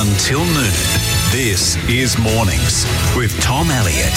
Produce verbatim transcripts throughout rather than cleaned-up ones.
until noon. This is Mornings with Tom Elliott.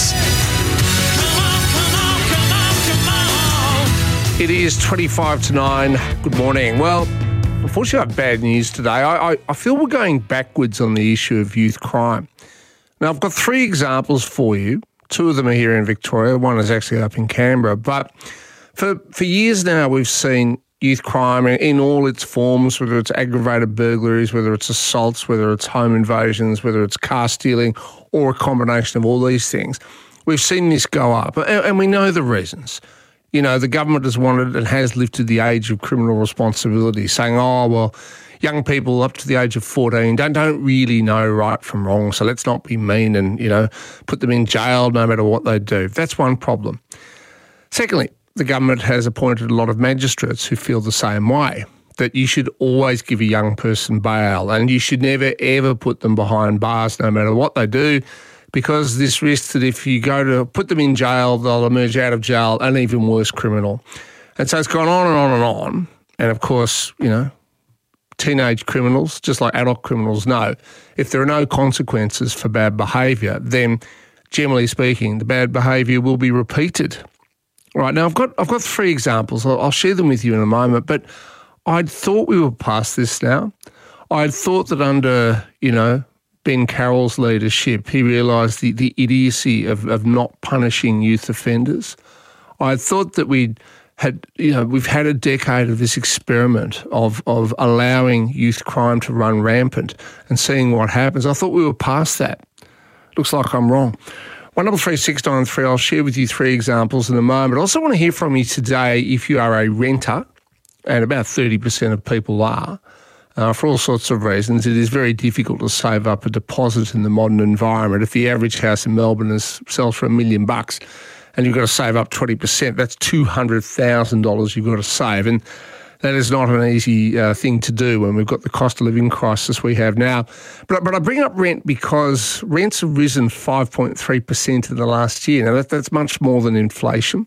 It is twenty-five to nine. Good morning. Well, unfortunately, I have bad news today. I, I, I feel we're going backwards on the issue of youth crime. Now, I've got three examples for you. Two of them are here in Victoria. One is actually up in Canberra. But for, for years now, we've seen youth crime in all its forms, whether it's aggravated burglaries, whether it's assaults, whether it's home invasions, whether it's car stealing, or a combination of all these things. We've seen this go up, and we know the reasons. You know, the government has wanted and has lifted the age of criminal responsibility, saying, oh, well, young people up to the age of fourteen don't, don't really know right from wrong, so let's not be mean and, you know, put them in jail no matter what they do. That's one problem. Secondly, the government has appointed a lot of magistrates who feel the same way, that you should always give a young person bail and you should never, ever put them behind bars no matter what they do, because this risk that if you go to put them in jail, they'll emerge out of jail an even worse criminal. And so it's gone on and on and on. And of course, you know, teenage criminals, just like adult criminals, know if there are no consequences for bad behaviour, then generally speaking, the bad behaviour will be repeated. Right, now I've got I've got three examples. I'll, I'll share them with you in a moment, but I'd thought we were past this now. I'd thought that under, you know, Ben Carroll's leadership, he realised the, the idiocy of, of not punishing youth offenders. I thought that we'd had, you know, we've had a decade of this experiment of, of allowing youth crime to run rampant and seeing what happens. I thought we were past that. Looks like I'm wrong. one double three six nine three, I'll share with you three examples in a moment. I also want to hear from you today if you are a renter, and about thirty percent of people are. Uh, for all sorts of reasons, it is very difficult to save up a deposit in the modern environment. If the average house in Melbourne is, sells for a million bucks and you've got to save up twenty percent, that's two hundred thousand dollars you've got to save. And that is not an easy uh, thing to do when we've got the cost of living crisis we have now. But, but I bring up rent because rents have risen five point three percent in the last year. Now, that, that's much more than inflation.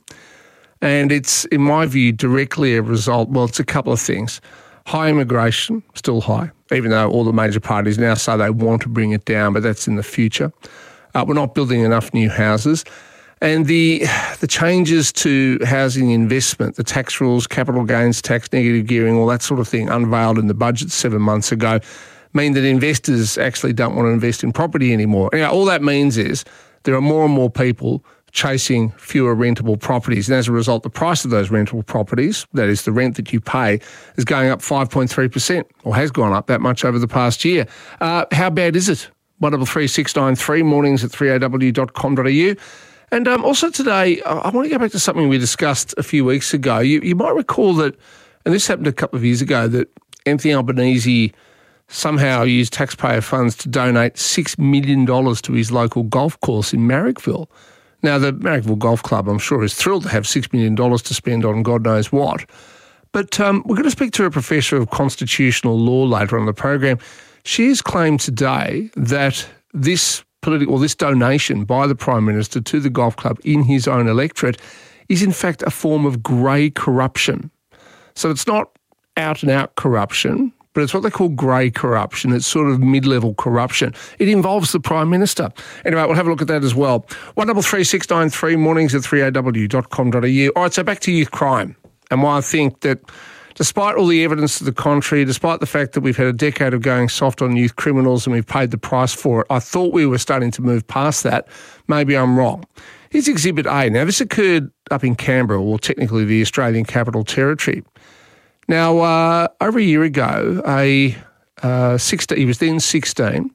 And it's, in my view, directly a result, well, it's a couple of things. High immigration, still high, even though all the major parties now say they want to bring it down, but that's in the future. Uh, we're not building enough new houses. And the the changes to housing investment, the tax rules, capital gains tax, negative gearing, all that sort of thing unveiled in the budget seven months ago mean that investors actually don't want to invest in property anymore. Anyway, all that means is there are more and more people chasing fewer rentable properties. And as a result, the price of those rentable properties, that is the rent that you pay, is going up five point three percent, or has gone up that much over the past year. Uh, how bad is it? one double three six nine three, mornings at three a w dot com dot a u. And um, also today, I want to go back to something we discussed a few weeks ago. You, you might recall that, and this happened a couple of years ago, that Anthony Albanese somehow used taxpayer funds to donate six million dollars to his local golf course in Marrickville. Now, the Marrickville Golf Club, I'm sure, is thrilled to have six million dollars to spend on God knows what. But um, we're going to speak to a professor of constitutional law later on the program. She has claimed today that this political, or this donation by the Prime Minister to the golf club in his own electorate is in fact a form of grey corruption. So it's not out-and-out corruption, but it's what they call grey corruption. It's sort of mid-level corruption. It involves the Prime Minister. Anyway, we'll have a look at that as well. one double three six nine three, mornings at three a w dot com dot a u. All right, so back to youth crime, and why I think that despite all the evidence to the contrary, despite the fact that we've had a decade of going soft on youth criminals and we've paid the price for it, I thought we were starting to move past that. Maybe I'm wrong. Here's Exhibit A. Now, this occurred up in Canberra, or technically the Australian Capital Territory. Now, uh, over a year ago, a uh, sixteen, he was then sixteen.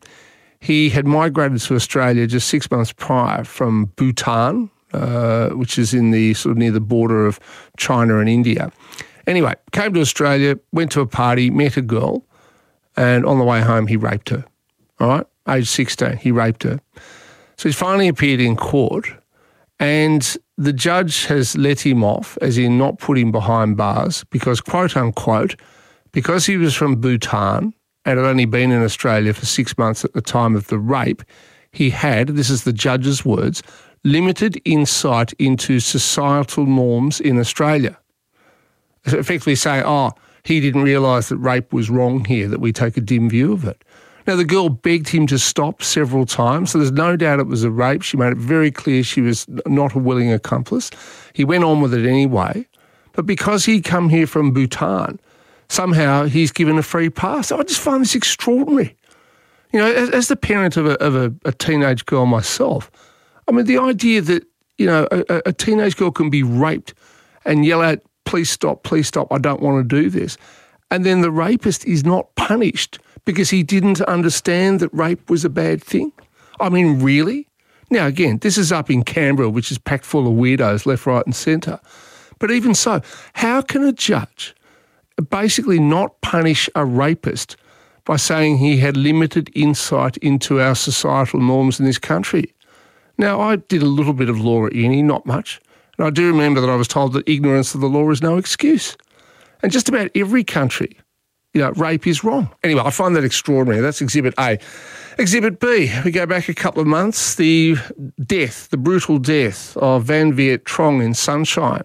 He had migrated to Australia just six months prior from Bhutan, uh, which is in the sort of near the border of China and India. Anyway, came to Australia, went to a party, met a girl, and on the way home he raped her. All right, age sixteen, he raped her. So he's finally appeared in court, and the judge has let him off, as in not put him behind bars, because, quote unquote, because he was from Bhutan and had only been in Australia for six months at the time of the rape, he had, this is the judge's words, limited insight into societal norms in Australia. Effectively saying, oh, he didn't realise that rape was wrong here, that we take a dim view of it. Now, the girl begged him to stop several times, so there's no doubt it was a rape. She made it very clear she was not a willing accomplice. He went on with it anyway. But because he'd come here from Bhutan, somehow he's given a free pass. I just find this extraordinary. You know, as, as the parent of, a, of a, a teenage girl myself, I mean, the idea that, you know, a, a teenage girl can be raped and yell out, please stop, please stop, I don't want to do this. And then the rapist is not punished because he didn't understand that rape was a bad thing. I mean, really? Now, again, this is up in Canberra, which is packed full of weirdos left, right and centre. But even so, how can a judge basically not punish a rapist by saying he had limited insight into our societal norms in this country? Now, I did a little bit of law at uni, not much, and I do remember that I was told that ignorance of the law is no excuse. And just about every country, you know, rape is wrong. Anyway, I find that extraordinary. That's Exhibit A. Exhibit B, we go back a couple of months, the death, the brutal death of Van Viet Trong in Sunshine.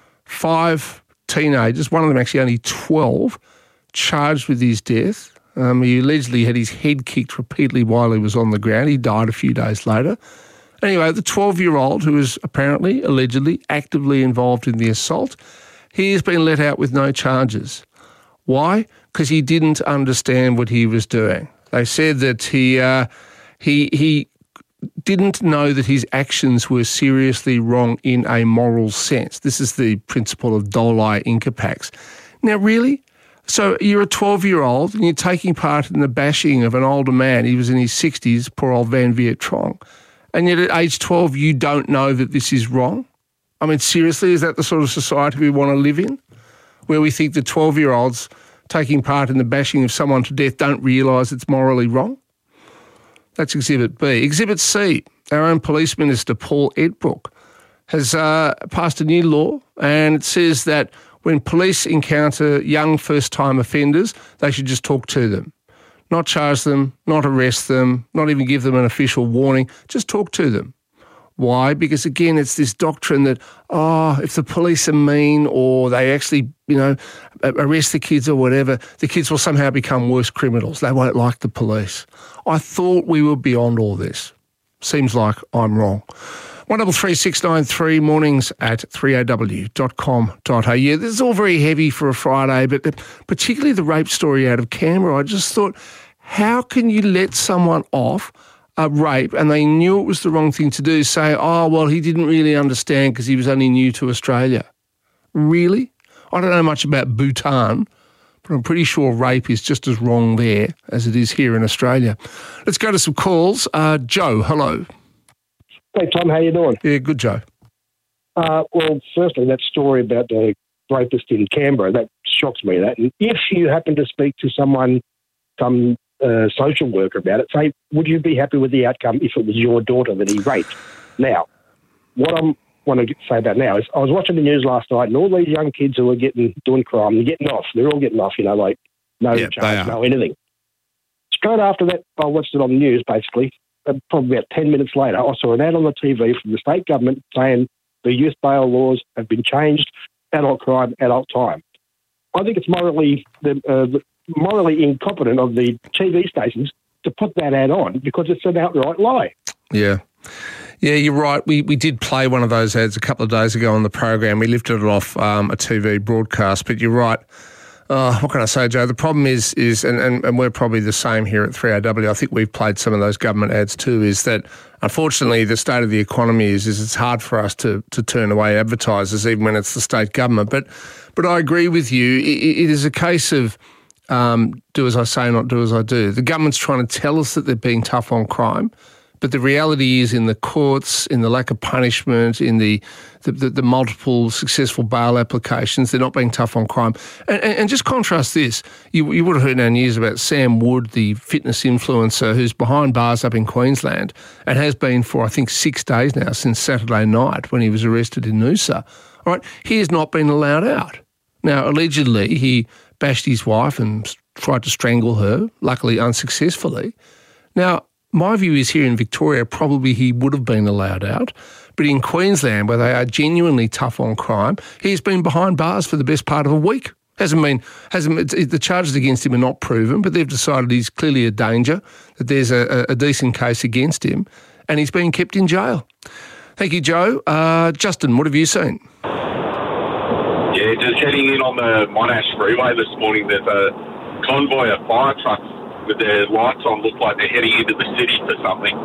Five teenagers, one of them actually only twelve, charged with his death. Um, he allegedly had his head kicked repeatedly while he was on the ground. He died a few days later. Anyway, the twelve-year-old, who was apparently, allegedly, actively involved in the assault, he has been let out with no charges. Why? Because he didn't understand what he was doing. They said that he uh, he he didn't know that his actions were seriously wrong in a moral sense. This is the principle of Doli Inca Pax. Now, really? So you're a twelve-year-old and you're taking part in the bashing of an older man. He was in his sixties, poor old Van Viet Trong. And yet at age twelve, you don't know that this is wrong? I mean, seriously, is that the sort of society we want to live in, where we think that twelve-year-olds taking part in the bashing of someone to death don't realise it's morally wrong? That's Exhibit B. Exhibit C, our own Police Minister, Paul Edbrook, has uh, passed a new law, and it says that when police encounter young first-time offenders, they should just talk to them. Not charge them, not arrest them, not even give them an official warning, just talk to them. Why? Because, again, it's this doctrine that, oh, if the police are mean or they actually, you know, arrest the kids or whatever, the kids will somehow become worse criminals. They won't like the police. I thought we were beyond all this. Seems like I'm wrong. one double three six nine three, mornings at three a w dot com dot a u. This is all very heavy for a Friday, but particularly the rape story out of Canberra. I just thought, how can you let someone off a rape and they knew it was the wrong thing to do, say, oh, well, he didn't really understand because he was only new to Australia? Really? I don't know much about Bhutan, but I'm pretty sure rape is just as wrong there as it is here in Australia. Let's go to some calls. Uh, Joe, hello. Hey, Tom, how you doing? Yeah, good, Joe. Uh, well, firstly, that story about the rapist in Canberra, that shocks me. That, and if you happen to speak to someone, some uh, social worker about it, say, would you be happy with the outcome if it was your daughter that he raped? Now, what I want to say about now is I was watching the news last night, and all these young kids who are getting doing crime, they're getting off. They're all getting off, you know, like no yep, charge, no anything. Straight after that, I watched it on the news, basically. Probably about ten minutes later, I saw an ad on the T V from the state government saying the youth bail laws have been changed, adult crime, adult time. I think it's morally the, uh, the morally incompetent of the T V stations to put that ad on because it's an outright lie. Yeah. Yeah, you're right. We we did play one of those ads a couple of days ago on the program. We lifted it off um, a T V broadcast, but you're right. Uh, what can I say, Joe? The problem is, is and, and, and we're probably the same here at three A W, I think we've played some of those government ads too, is that unfortunately the state of the economy is, is it's hard for us to, to turn away advertisers even when it's the state government. But but I agree with you. It, it is a case of um, do as I say, not do as I do. The government's trying to tell us that they're being tough on crime, but the reality is in the courts, in the lack of punishment, in the the, the, the multiple successful bail applications, they're not being tough on crime. And, and, and just contrast this. You, you would have heard in our news about Sam Wood, the fitness influencer who's behind bars up in Queensland and has been for, I think, six days now since Saturday night when he was arrested in Noosa. All right, he has not been allowed out. Now, allegedly, he bashed his wife and tried to strangle her, luckily unsuccessfully. Now, my view is here in Victoria, probably he would have been allowed out. But in Queensland, where they are genuinely tough on crime, he's been behind bars for the best part of a week. Hasn't been, hasn't, it, the charges against him are not proven, but they've decided he's clearly a danger, that there's a, a decent case against him, and he's being kept in jail. Thank you, Joe. Uh, Justin, what have you seen? Yeah, just heading in on the Monash Freeway this morning, there's a convoy of fire trucks with their lights on, look like they're heading into the city for something.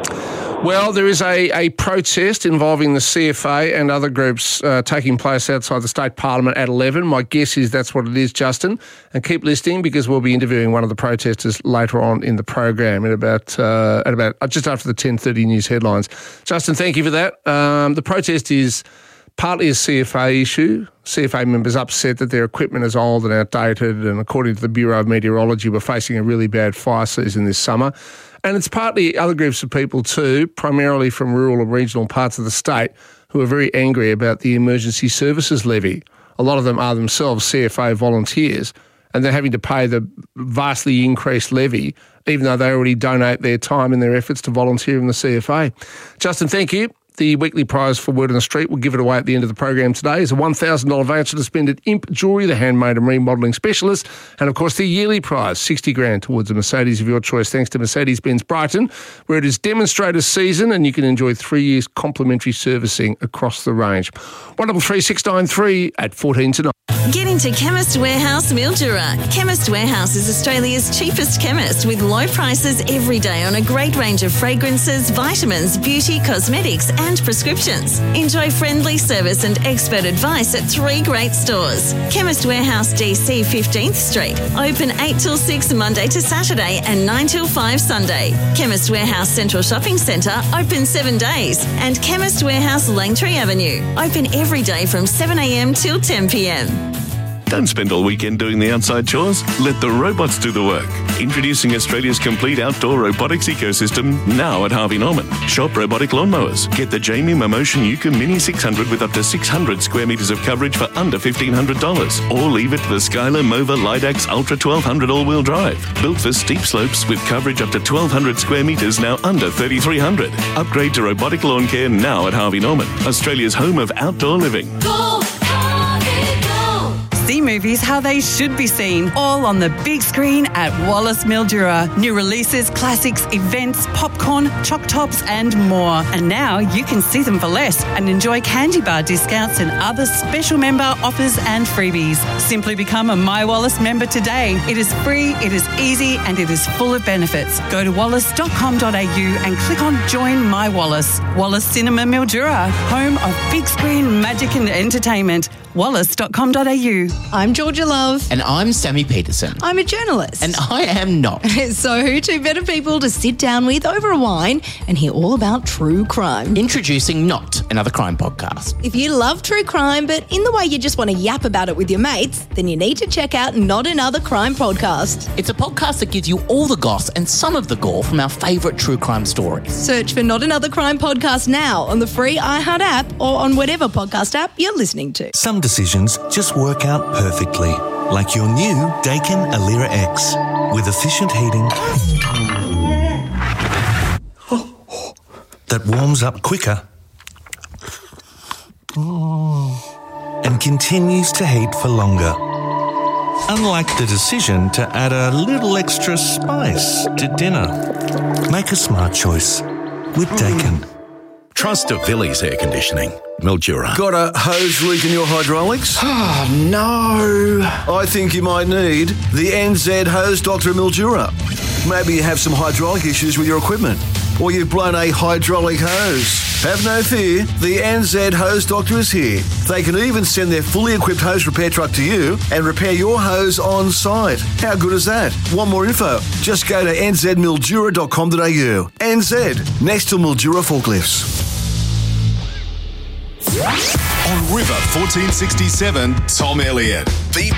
Well, there is a, a protest involving the C F A and other groups uh, taking place outside the State Parliament at eleven. My guess is that's what it is, Justin. And keep listening, because we'll be interviewing one of the protesters later on in the program at about uh, at about just after the ten thirty news headlines. Justin, thank you for that. Um, the protest is partly a C F A issue. C F A members upset that their equipment is old and outdated, and according to the Bureau of Meteorology, we're facing a really bad fire season this summer. And it's partly other groups of people too, primarily from rural and regional parts of the state, who are very angry about the emergency services levy. A lot of them are themselves C F A volunteers, and they're having to pay the vastly increased levy, even though they already donate their time and their efforts to volunteer in the C F A. Justin, thank you. The weekly prize for Word on the Street, we'll give it away at the end of the program today, is a one thousand dollars voucher to spend at Imp Jewellery, the handmade and remodelling specialist. And, of course, the yearly prize, sixty grand towards a Mercedes of your choice, thanks to Mercedes-Benz Brighton, where it is demonstrator season and you can enjoy three years complimentary servicing across the range. one double three six nine three at fourteen to nine. Get into Chemist Warehouse Mildura. Chemist Warehouse is Australia's cheapest chemist with low prices every day on a great range of fragrances, vitamins, beauty, cosmetics and prescriptions. Enjoy friendly service and expert advice at three great stores. Chemist Warehouse D C fifteenth Street. Open eight till six Monday to Saturday and nine till five Sunday. Chemist Warehouse Central Shopping Centre open seven days. And Chemist Warehouse Langtree Avenue. Open every day from seven a m till ten p m. Don't spend all weekend doing the outside chores. Let the robots do the work. Introducing Australia's complete outdoor robotics ecosystem now at Harvey Norman. Shop robotic lawnmowers. Get the Jamie Momotion Yuka Mini six hundred with up to six hundred square metres of coverage for under fifteen hundred dollars. Or leave it to the Skylar Mova Lidax Ultra twelve hundred all-wheel drive. Built for steep slopes with coverage up to twelve hundred square metres, now under thirty-three hundred. Upgrade to robotic lawn care now at Harvey Norman, Australia's home of outdoor living. Go, Harvey, go! See movies how they should be seen, all on the big screen at Wallace Mildura. New releases, classics, events, popcorn, choc tops and more. And now you can see them for less and enjoy candy bar discounts and other special member offers and freebies. Simply become a My Wallace member today. It is free, it is easy and it is full of benefits. Go to wallace dot com dot a u and click on Join My Wallace. Wallace Cinema Mildura, home of big screen magic and entertainment. wallace dot com dot a u. I'm Georgia Love. And I'm Sammy Peterson. I'm a journalist. And I am not. So who two better people to sit down with over a wine and hear all about true crime? Introducing Not, another crime podcast. If you love true crime, but in the way you just want to yap about it with your mates, then you need to check out Not Another Crime Podcast. It's a podcast that gives you all the goss and some of the gore from our favourite true crime stories. Search for Not Another Crime Podcast now on the free iHeart app or on whatever podcast app you're listening to. Some decisions just work out perfectly, like your new Daikin Alira X with efficient heating that warms up quicker and continues to heat for longer. Unlike the decision to add a little extra spice to dinner. Make a smart choice with Daikin. Trust of Villiers Air Conditioning. Mildura. Got a hose leak in your hydraulics? Oh, no. I think you might need the N Z Hose Doctor Mildura. Maybe you have some hydraulic issues with your equipment, or you've blown a hydraulic hose. Have no fear, the N Z Hose Doctor is here. They can even send their fully equipped hose repair truck to you and repair your hose on site. How good is that? Want more info? Just go to n z mildura dot com dot a u. N Z, next to Mildura Forklifts. On River fourteen sixty-seven, Tom Elliott. The